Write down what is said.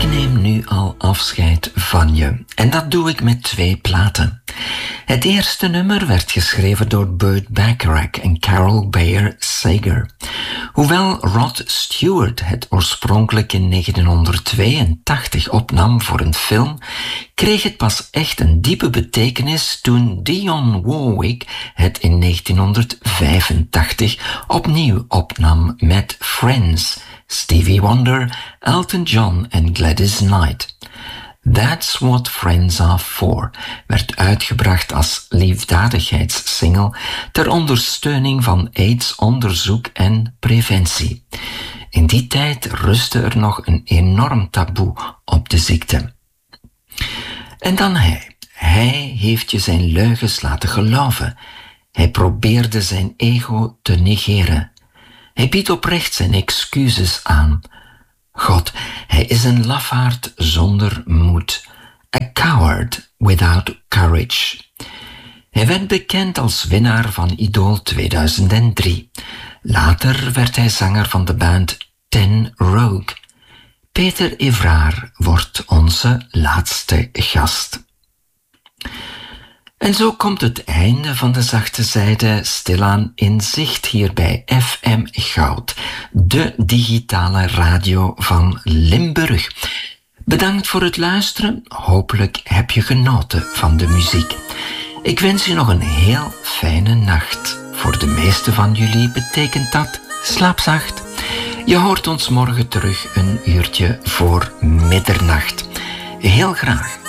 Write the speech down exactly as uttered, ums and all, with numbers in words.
Ik neem nu al afscheid van je. En dat doe ik met twee platen. Het eerste nummer werd geschreven door Burt Bacharach en Carol Bayer Sager. Hoewel Rod Stewart het oorspronkelijk in negentien tweeëntachtig opnam voor een film, kreeg het pas echt een diepe betekenis toen Dionne Warwick het in negentien vijfentachtig opnieuw opnam met Friends, Stevie Wonder, Elton John en Gladys Knight. That's What Friends Are For werd uitgebracht als liefdadigheidssingle ter ondersteuning van AIDS-onderzoek en preventie. In die tijd rustte er nog een enorm taboe op de ziekte. En dan hij. Hij heeft je zijn leugens laten geloven. Hij probeerde zijn ego te negeren. Hij biedt oprecht zijn excuses aan. God, hij is een lafaard zonder moed. A coward without courage. Hij werd bekend als winnaar van Idol tweeduizend drie. Later werd hij zanger van de band Ten Rogue. Peter Evraar wordt onze laatste gast. En zo komt het einde van de zachte zijde stilaan in zicht hier bij F M Goud, de digitale radio van Limburg. Bedankt voor het luisteren. Hopelijk heb je genoten van de muziek. Ik wens je nog een heel fijne nacht. Voor de meeste van jullie betekent dat slaap zacht. Je hoort ons morgen terug een uurtje voor middernacht. Heel graag.